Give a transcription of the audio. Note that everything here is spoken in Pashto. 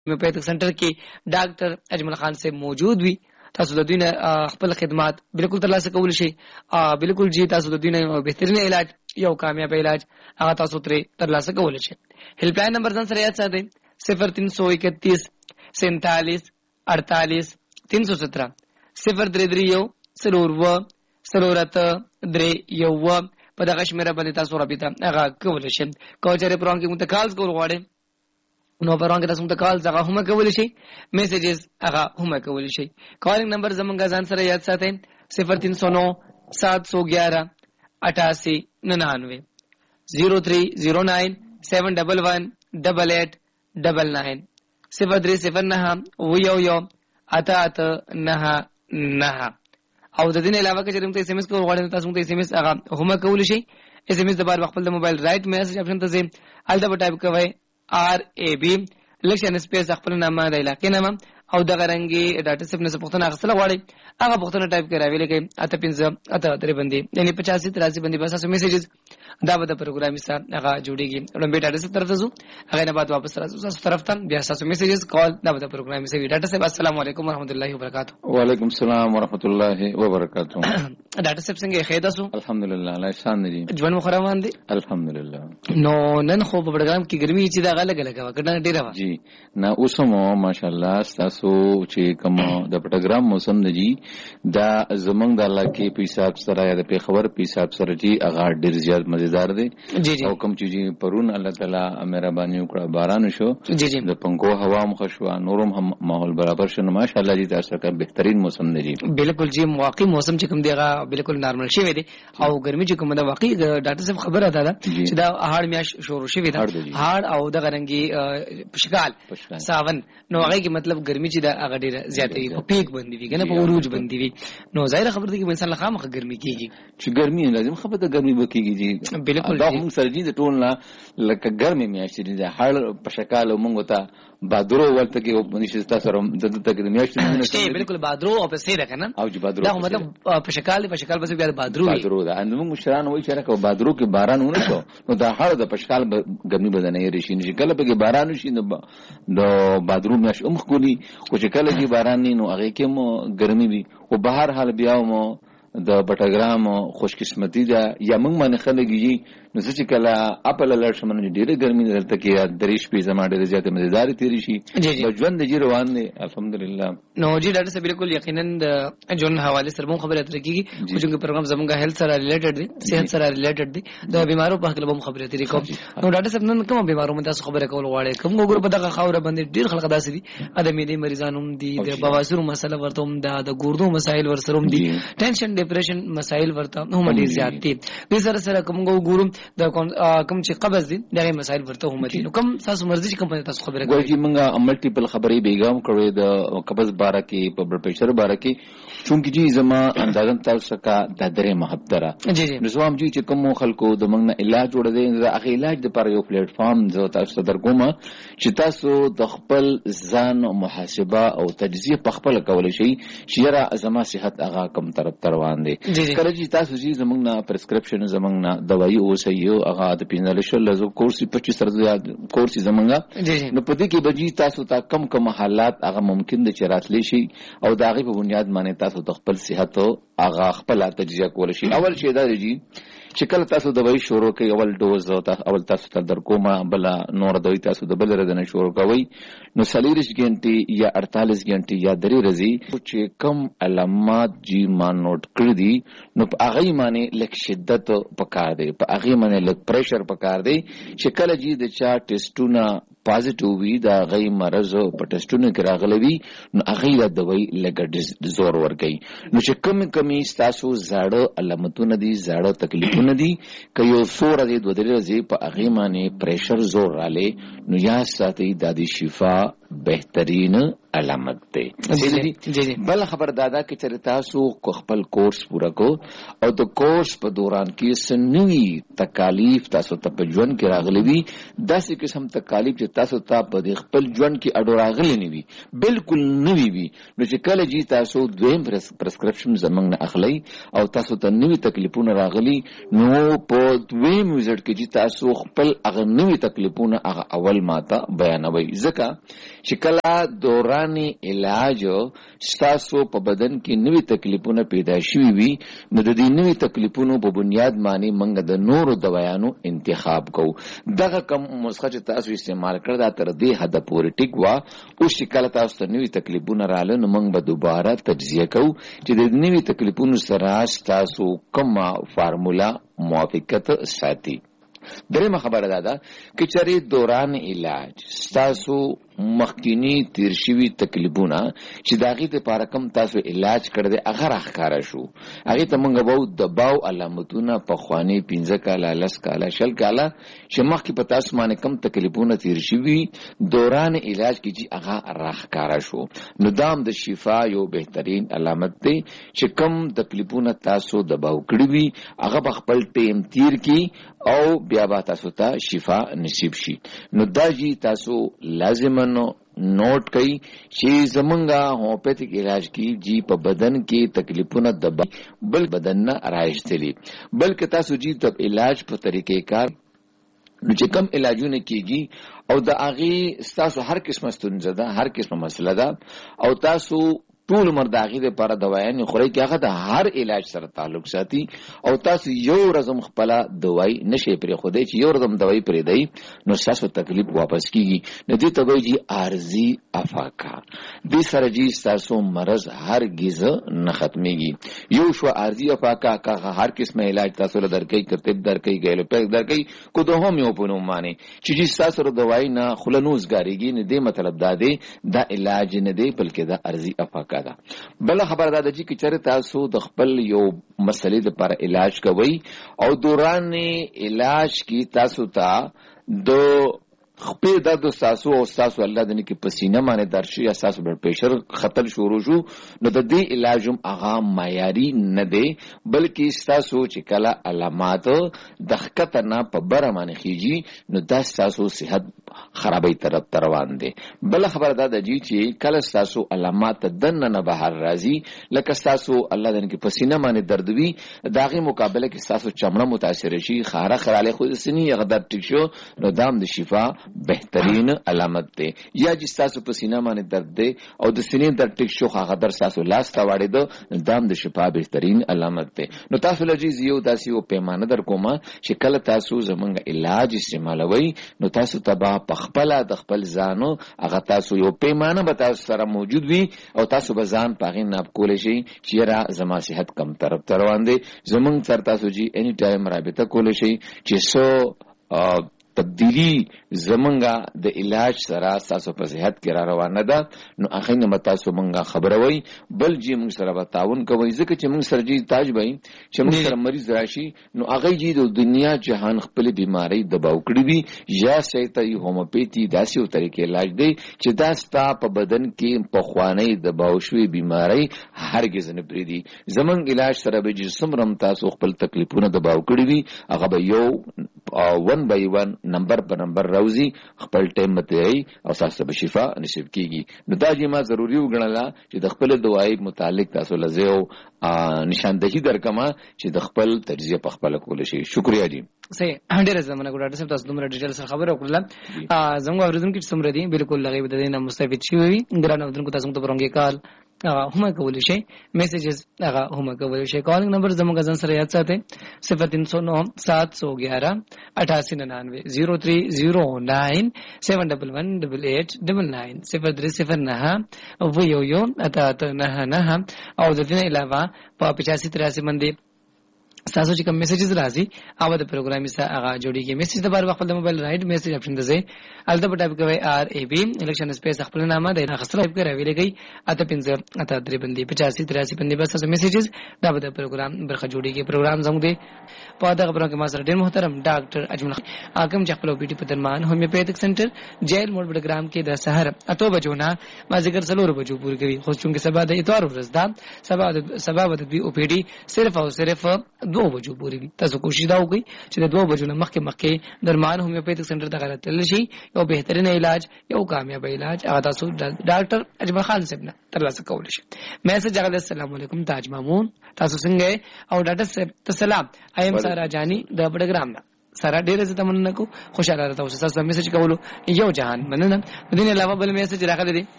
هومیوپیتھک سنټر کې ډاکټر اجمل خان صاحب موجود وي. تاسو د دوی نه خپل خدمات بالکل ترلاسه کولی شئ. بالکل جی تاسو د دوی نه بهترین علاج یو کامیاب علاج هغه تاسو ترې ترلاسه کولی شئ. هیلپ لاین نمبر ځان سره یاد ساتئ 0331 47 48 317 031 0331 په دغه شمیره باندې تاسو رابطه هغه کولی شئ. که چېرې پروګرام کې مونږ ته کالز کول غواړئ نو پروګرام کې تاسو مونږ ته کالز هغه هم کولی شئ، میسیجز هغه هم کولی شئ. کالینګ نمبر زمونږ ځان سره یاد ساتئ 0309 711 88 99 0309 711 8899 0309 11 8899. او د دې نه علاوه که چېرې موږ ته SMS کول غواړئ تاسو موږ ته SMS هغه هم کولی شئ. SMS د بار خپل د موبایل رائټ میسج آپشن ته ځئ، هلته به ټایپ کوئ RAB لکشن سپیس خپل نامه د علاقې نامه او دغه رنګي ډاټا سیف نه پوښتنه اخیستل غواړئ هغه پوښتنه ټایپ کړئ راویل کې 85 باندې یعنی 85 83 باندې بس تاسو میسیجز دا به د پروګرام سره هغه جوړیږي. لومبي ډاټا سیف طرف ته ځو هغه نه بعد واپس راځو تاسو طرف ته بیا تاسو میسیجز کال دا به د پروګرام سره ډاټا سیف. السلام علیکم ورحمت الله وبرکاتہ. وعلیکم السلام ورحمت الله وبرکاتہ. ډاټا سیف څنګه خیر تاسو؟ الحمدلله الله احسان دي. ژوند مو خراب باندې الحمدلله. نو نن خو په پروګرام کې ګرمي چې دا غلګ لګا وکړه ډیره وا جی نه اوسمو ماشاءالله تاسو چې کوم د پروګرام موسم دی دا زمنګ د الله کې په حساب سره یا د پیښور په حساب سره جی هغه ډیر زیات مزیدار دی. او کوم چې پرون الله تعالی مهرباني وکړه باران شو د پنګو هوا مخ شو نورم هم ماحول برابر شو ماشاءالله جی تاسو کا بهترین موسم دی. بالکل جی واقعي موسم چې کوم دیغه بالکل نارمل شوی دی او ګرمي چې کوم دا واقعي ډاکټر صاحب خبره ده چې دا هاړ میاش شروع شوی دی هاړ او د غرنګي پشکال ساون نو هغه کې مطلب ګرمي چې دا هغه ډیره زیاتې په پیک باندې وی کنه په عروج باندې وی نو ظاهر خبره ده چې انسان لخوا ګرمي کیږي چې ګرمي لازم خبره ده ګرمي وکيږي جی بالکل دا هم سرجی د ټول نه لکه ګرمي میاشتې دي هاړ پشکال مونږ ته بادرو ولته کې نشستا سره د تک د میاشتې نه بالکل بادرو او په سیده کنه او جی بادرو دا مطلب پشکال بس بیا بادرو ده موږ مشران وایي چې راکو بادرو کې باران ونه شو نو دا هاړ د پشکال ګرمي بدنه یې رشي نشي کله به باران وشي نو د بادرو میاش کولی خو چې کله چې باران نه نو هغه کې مو ګرمي وي او بهر حال بیا مو د بټګرام خوش قسمتي ده یا موږ باندې خلګي نو چې کله خپل لړ شمن ډیره ګرمي دلته کې دریش په زما ډیره زیاته مزیدار تیری شي ژوند دی روان دی الحمدلله. نو جی ډاکټر صاحب بالکل یقینا د ژوند حواله سره مو خبره تر کیږي خو چې پروګرام زموږه هیلث سره ریلیټډ دی صحت سره ریلیټډ دی د بیمارو په حق له خبره تر کوم. نو ډاکټر صاحب نن کوم بیمارو مې تاسو خبره کول غواړئ کوم وګور په دغه خاور باندې ډیر خلک داسې دي ادمي دي مریضانو دي د بواسیر مسله ورته هم د ګردو مسایل ورسره هم دي ټینشن ډیپریشن مسایل ورته هم ډیر زیات دي. د سره کوم وګورم د کوم چې قبض دي دغه مسایل ورته هم دي. نو کوم تاسو مرزي چې کوم تاسو خبره کوي ګورځي موږ ملټیپل خبرې بیګام کړې د قبض باره کې په بلډ پریشر باره کې چونکی جی زما اندازن تاسو کا د درې محبتره نو زوام جی چې کوم خلکو د موږ نه علاج جوړ دي هغه علاج د پر یو پلیټ فارم زو تاسو درګوم چې تاسو د خپل ځان محاسبه او تجزیه په خپل کولای شئ چې را زما صحت هغه کم طرف روان دي. کله چې تاسو جی زموږ نه پرسکرپشن زموږ نه دوايي اوسئ هغه د پینځل لزو کورس 25 سره کورس زمونږه نو پدې کې بجی تاسو ته کم حالات هغه ممکن دي چې راتلی شي او د هغه په بنیاد باندې تاسو د خپل صحت هغه خپل تجزیه کول شي. اول شی دا دی چې کله تاسو دوايي شروع کوي اول ډوز اول تاسو ته درکوما بل نور دوی تاسو د بل ردنه شروع کوي نو 40 غنټې یا 48 غنټې یا 3 ورځې چې کم علامات جی ما نوٹ کړی دي نو په هغه معنی لک شدت پکار دی په هغه معنی لک پریشر پکار دی چې کله جی د چا ټیسټونه پازیټیو وي دا غي مرز په ټیسټونو کې راغلي نو هغه د دوايي لګ زور ورګي نو چې کمی تاسو زاړه علامتونه دي زاړه تکلیفونه دي که یو سوره دي 2 ورځې په هغه معنی پریشر زور رااله نو یا ساتي د شفا بهترین علامت دی. بل خبر دادا کې چې تاسو خپل کورس پورا کو او د کورس په دوران کې سنوي تکالیف تاسو ته په ژوند کې راغلي وي داسې قسم تکالیف چې تاسو ته په خپل ژوند کې اډو راغلي نه وي بالکل نوي وي نو چې کله جی تاسو دویم پرسکرپشن زمنګ نه اخلي او تاسو ته نوي تکلیفونه راغلي نو په دویم وزټ کې جی تاسو خپل هغه نوي تکلیفونه هغه اول ماته بیانوي ځکه چې کله دوران علاج ستاسو په بدن کې نوې تکلیفونه پیدا شوي وي نو د دې نوې تکلیفونو په بنیاد باندې موږ د نورو دوايانو انتخاب کوو. دغه کم مسخه چې تاسو استعمال کړ دا تر دې حد پورې ټیک وا او چې کله تاسو ته نوې تکلیفونه رااله نو موږ به دوباره تجزیه کوو چې د نوې تکلیفونو سره تاسو کومه فارمولا موافقت ساتي. درېمه خبره ده چې چېرې دوران علاج تاسو مخکینی تیر شوي تکلیفونه چې د هغې دپاره کوم تاسو علاج کړی دی هغه راښکاره شو هغې ته موږ به دباو علامتونه پخواني 15 کاله 10 کاله 20 کاله چې مخکې په تاسو باندې کوم تکلیفونه تیر شوي دوران علاج کې چې هغه راښکاره شو نو دا هم د شفا یو بهترین علامت دی چې کوم تکلیفونه تاسو دباو کړي وي هغه به خپل ټیم تیر کړي او بیا به تاسو ته شفا نصیب شي. نو دا جی تاسو لازماً نوٹ کئی چې زمونږه هومیوپیتھک علاج کی جی په بدن کې تکلیفونه دبا بل بدن نه راایستلی بلکې تاسو جی تب علاج په طریقې کار نو چې کم علاجونه کیږي او د هغې تاسو هر قسمه ستونزه ده هر قسمه مسله ده او تاسو ټول عمر د هغې دپاره دوايانې خورئ چې هغه د هر علاج سره تعلق ساتي او تاسو یو ورځ هم خپله دوايي نشئ پرېښودی چې یو ورځ هم دوايي پرېږدئ نو ستاسو تکلیف واپس کیږي نو دې ته وایي جي عارضي افاقه دې سره جي ستاسو مرض هرګز نه ختمیږي. یو شو عارضي افاقه که هر قسمه علاج تاسو له درکوي کرتب درکوي ګیلوپیک درکوي کو د هومیو په نوم باندې چې جي ستاسو د دوايي نه خوله نه وزګارېږي نو دې مطلب دا دی دا علاج نه دی بلکې دا عارضي افاقه ده. بل خبر دا ده چې چېرې تاسو د خپل یو مسلې لپاره علاج کوئ او دوران علاج کې تاسو ته د خپې درد ستاسو او ستاسو الله دنې کې پسینه باندې درد شي یا ستاسو بلډ پریشر خطر شروع شو نو د دې علاج هم هغه معیاري نه دی بلکې ستاسو چې کله علامات د ښکته نه په بره باندې خیږي نو دا ستاسو صحت خرابۍ طرف ته روان دی. بله خبره دا ده چې کله ستاسو علامات دننه نه بهر راځي لکه ستاسو الله دنې کې پسینه باندې درد وي د هغې مقابله کې ستاسو چمړه متاثره شي خاره خرالی خو سني هغه درد ټیک شو نو دا هم د شفا بهترین علامت دی. یا چې ستاسو په سینه باندې درد دی او د سینې درد ټیک شو هغه درد ستاسو لاس ته واړېده دا هم د شفا بهترین علامت دی. نو تاسو له جیز یو داسې یو پیمانه در کومه چې کله تاسو زمونږ علاج استعمالوئ نو تاسو ته به پخپله د خپل ځانو هغه تاسو یو پیمانه به تاسو سره موجود وي او تاسو به ځان په هغې ناب کولی شئ چې یاره زما صحت کم طرف ته روان دی. زمونږ سره تاسو جي اني ټایم رابطه کولی شئ چې څو تبدیلی زمونږه د علاج سره تاسو په صحت کې را روانه ده نو هغې نه به تاسو مونږه خبروئ بل جي مونږ سره به تعاون کوئ ځکه چې مونږ سره جي تاج به چې مونږ سره مریض راشي نو هغې جي د دنیا جهان خپلې بیمارۍ دباو کړي وي یا سیته هومیوپیتي داسې یو طریقې علاج دی چې دا ستا په بدن کې پخوانۍ دباو شوې بیمارۍ هرګز نه پرېږدي. زمونږ علاج سره به چې څومره هم تاسو خپل تکلیفونه دباو کړي وي هغه به یو 1 by 1 نمبر په نمبر راوځي خپل ټایم به تېروي او تاسو به شفا نصیب کیږي. نو دا جی ما ضروري وګڼله چې د خپل دوايي متعلق تاسو له زه یو نشاندهي درکمه چې د خپل تجزیه په خپله کولی شي. شکریه جی. صحیح ډېره زمانه ډاکټر صاحب تاسو دومره ډیټیل سره خبره وکړله زموږ اورېدونکي چې څومره دي بالکل هغې به د دې نه مستفید شوي وي. ګرانو اورېدونکو تاسو موږ ته په رنګې کال هم کولی شئ میسیجز هغه هم کولی شئ. کالینګ نمبر زموږ ځان سره یاد ساتئ 0309 711 8899 0309 7118889 0309 99 او د دې علاوه په 8583 باندې تاسو چې کوم میسیجز راځي هغه د پروګرام سره هغه جوړیږي. میسیج د بار وخت د موبایل رائټ میسیج اپشن ته ځئ الته په ټایپ کوئ RAB الیکشن سپیس خپل نامه د خسر ټایپ کوئ راوي لګئ اته 15 اته 3 باندې 8583 باندې بس تاسو میسیجز دا د پروګرام برخه جوړیږي. پروګرام زموږ دی په دغه پروګرام کې ما سره ډېر محترم ډاکټر اجمل حاکم چې خپل OPD په درمان هومیوپیتھک سنټر جیل موډ بډګرام کې د سحر اته بجو نه ما ذکر 4 بجو پوری کوي خو چونکه سبا د اتوار ورځ ده سبا د OPD صرف او صرف 2 بجو پوری وي. تاسو کوشش دا وکړئ چې د 2 بجو نه مخکې درمان هومیوپیتھک سنټر ته غلط شي یو بهترین علاج یو کامیاب علاج هغه تاسو ډاکټر اجمل خان صاحب نه ترلاسه کولی شئ. میسج هغه السلام علیکم تاج مامون تاسو څنګه او ډاکټر صاحب ته سلام ایم سارا جانی د بډګرام نه سره ډیره زه تمنا کوم خوشاله راته اوسه. تاسو میسج کولو یو جهان مننه. د دې علاوه بل میسج راغلی دی